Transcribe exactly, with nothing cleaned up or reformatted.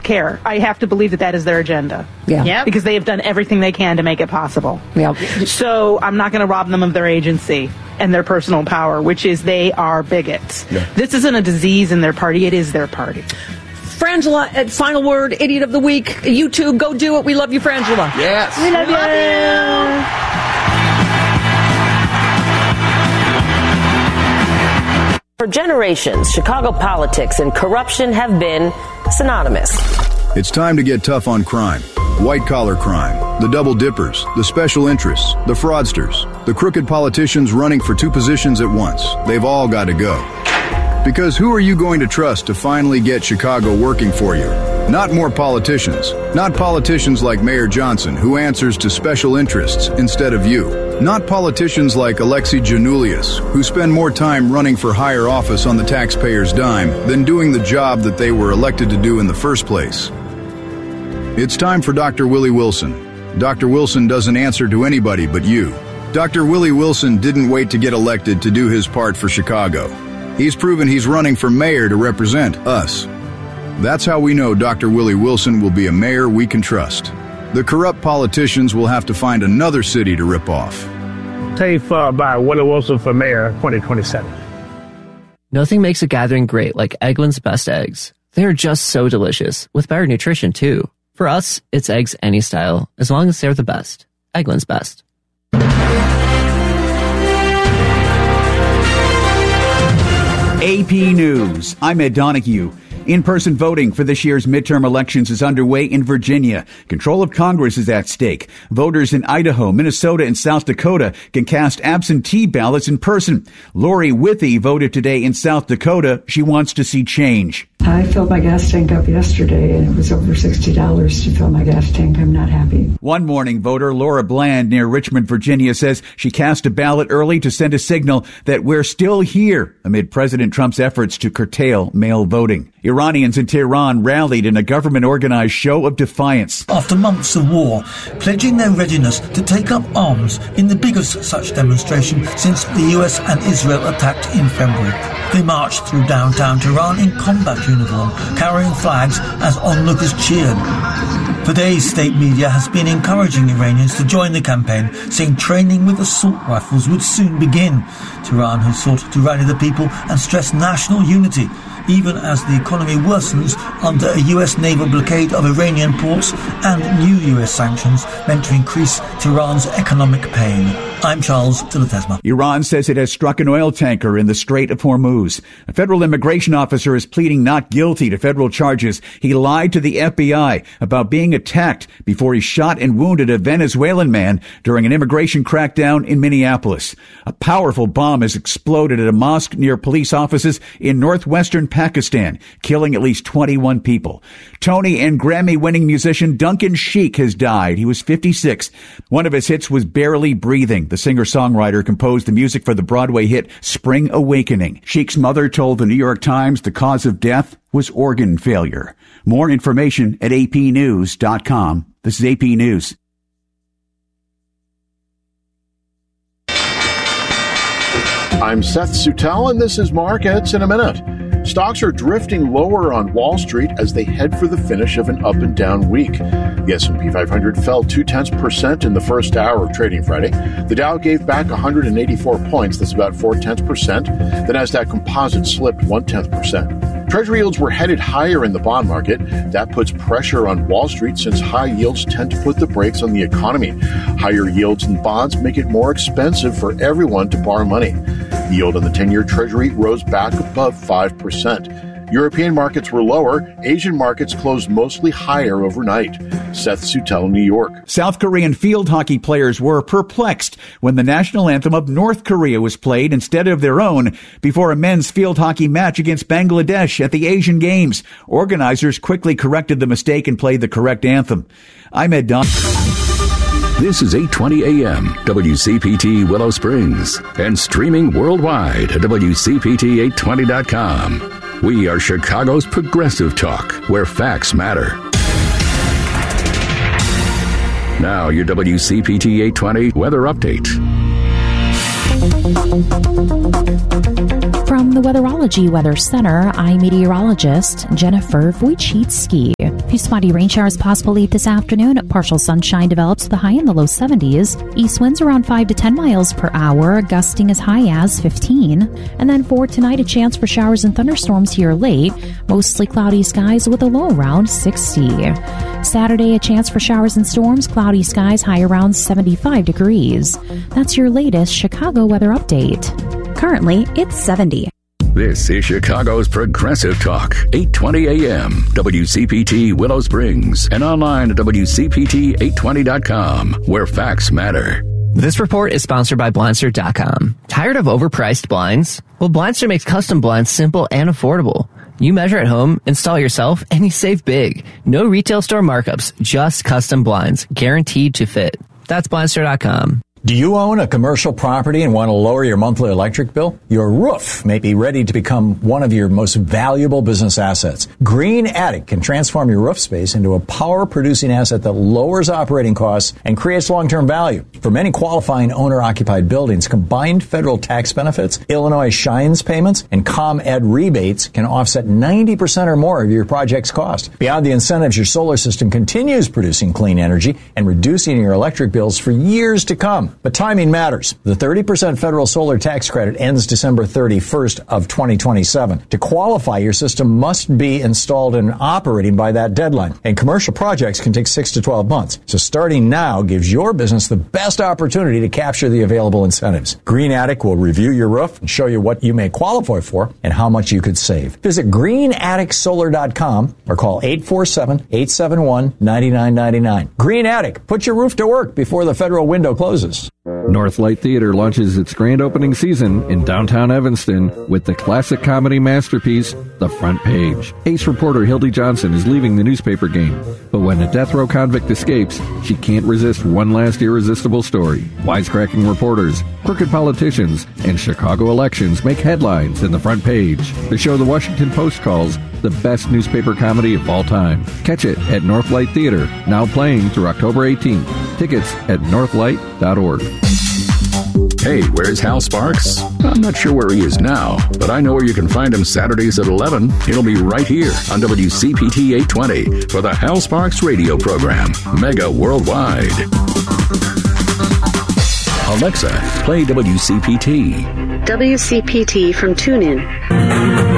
care. I have to believe that that is their agenda. Yeah. Yep. Because they have done everything they can to make it possible. Yep. So I'm not going to rob them of their agency and their personal power, which is they are bigots. Yeah. This isn't a disease in their party. It is their party. Frangela, final word, idiot of the week. You two, go do it. We love you, Frangela. Yes. We love, we love you. For generations, Chicago politics and corruption have been synonymous. It's time to get tough on crime. White-collar crime, the double dippers, the special interests, the fraudsters, the crooked politicians running for two positions at once. They've all got to go. Because who are you going to trust to finally get Chicago working for you? Not more politicians. Not politicians like Mayor Johnson, who answers to special interests instead of you. Not politicians like Alexei Janulius, who spend more time running for higher office on the taxpayer's dime than doing the job that they were elected to do in the first place. It's time for Doctor Willie Wilson. Doctor Wilson doesn't answer to anybody but you. Doctor Willie Wilson didn't wait to get elected to do his part for Chicago. He's proven he's running for mayor to represent us. That's how we know Doctor Willie Wilson will be a mayor we can trust. The corrupt politicians will have to find another city to rip off. Tape uh, by Willie Wilson for mayor twenty twenty-seven. Nothing makes a gathering great like Eggland's Best Eggs. They're just so delicious, with better nutrition too. For us, it's eggs any style, as long as they're the best. Eggland's Best. A P News. I'm Ed Donahue. In-person voting for this year's midterm elections is underway in Virginia. Control of Congress is at stake. Voters in Idaho, Minnesota, and South Dakota can cast absentee ballots in person. Lori Withey voted today in South Dakota. She wants to see change. I filled my gas tank up yesterday, and it was over sixty dollars to fill my gas tank. I'm not happy. One morning voter, Laura Bland, near Richmond, Virginia, says she cast a ballot early to send a signal that we're still here amid President Trump's efforts to curtail mail voting. Iranians in Tehran rallied in a government-organized show of defiance. After months of war, pledging their readiness to take up arms in the biggest such demonstration since the U S and Israel attacked in February. They marched through downtown Tehran in combat uniform, carrying flags as onlookers cheered. For days, state media has been encouraging Iranians to join the campaign, saying training with assault rifles would soon begin. Tehran has sought to rally the people and stress national unity, even as the economy worsens under a U S naval blockade of Iranian ports and new U S sanctions meant to increase Tehran's economic pain. I'm Charles Tilletesma. Iran says it has struck an oil tanker in the Strait of Hormuz. A federal immigration officer is pleading not guilty to federal charges. He lied to the F B I about being attacked before he shot and wounded a Venezuelan man during an immigration crackdown in Minneapolis. A powerful bomb has exploded at a mosque near police offices in northwestern Pakistan, killing at least twenty-one people. Tony and Grammy-winning musician Duncan Sheik has died. He was fifty-six. One of his hits was Barely Breathing. The singer-songwriter composed the music for the Broadway hit Spring Awakening. Sheik's mother told the New York Times the cause of death was organ failure. More information at a p news dot com. This is A P News. I'm Seth Sutel, and this is Markets in a Minute. Stocks are drifting lower on Wall Street as they head for the finish of an up and down week. The S and P five hundred fell two-tenths percent in the first hour of trading Friday. The Dow gave back one hundred eighty-four points, that's about four-tenths percent. The Nasdaq Composite slipped one-tenth percent. Treasury yields were headed higher in the bond market. That puts pressure on Wall Street since high yields tend to put the brakes on the economy. Higher yields in bonds make it more expensive for everyone to borrow money. The yield on the ten-year Treasury rose back above five percent. European markets were lower. Asian markets closed mostly higher overnight. Seth Sutel, New York. South Korean field hockey players were perplexed when the national anthem of North Korea was played instead of their own before a men's field hockey match against Bangladesh at the Asian Games. Organizers quickly corrected the mistake and played the correct anthem. I'm Ed Don. This is eight twenty a m W C P T Willow Springs and streaming worldwide at W C P T eight twenty dot com. We are Chicago's progressive talk, where facts matter. Now your W C P T eight twenty weather update. From the Weatherology Weather Center, I'm meteorologist Jennifer Wojcicki. Few spotty rain showers possible late this afternoon. Partial sunshine develops, the high in the low seventies. East winds around five to ten miles per hour, gusting as high as fifteen. And then for tonight, a chance for showers and thunderstorms here late. Mostly cloudy skies with a low around sixty. Saturday, a chance for showers and storms, cloudy skies, high around seventy-five degrees. That's your latest Chicago weather update. Currently, it's seventy. This is Chicago's Progressive Talk, eight twenty A M, W C P T Willow Springs, and online at W C P T eight twenty dot com, where facts matter. This report is sponsored by Blindster dot com. Tired of overpriced blinds? Well, Blindster makes custom blinds simple and affordable. You measure at home, install yourself, and you save big. No retail store markups, just custom blinds, guaranteed to fit. That's Blindster dot com. Do you own a commercial property and want to lower your monthly electric bill? Your roof may be ready to become one of your most valuable business assets. Green Attic can transform your roof space into a power-producing asset that lowers operating costs and creates long-term value. For many qualifying owner-occupied buildings, combined federal tax benefits, Illinois Shines payments, and ComEd rebates can offset ninety percent or more of your project's cost. Beyond the incentives, your solar system continues producing clean energy and reducing your electric bills for years to come. But timing matters. The thirty percent federal solar tax credit ends December thirty-first of twenty twenty-seven. To qualify, your system must be installed and operating by that deadline. And commercial projects can take six to twelve months. So starting now gives your business the best opportunity to capture the available incentives. Green Attic will review your roof and show you what you may qualify for and how much you could save. Visit green attic solar dot com or call eight four seven, eight seven one, nine nine nine nine. Green Attic, put your roof to work before the federal window closes. Northlight Theater launches its grand opening season in downtown Evanston with the classic comedy masterpiece, The Front Page. Ace reporter Hildy Johnson is leaving the newspaper game, but when a death row convict escapes, she can't resist one last irresistible story. Wisecracking reporters, crooked politicians, and Chicago elections make headlines in The Front Page. The show the Washington Post calls the best newspaper comedy of all time. Catch it at Northlight Theater, now playing through October eighteenth. Tickets at northlight dot org. Hey, where's Hal Sparks? I'm not sure where he is now, but I know where you can find him Saturdays at eleven. He'll be right here on W C P T eight twenty for the Hal Sparks radio program, Mega Worldwide. Alexa, play W C P T. W C P T from TuneIn.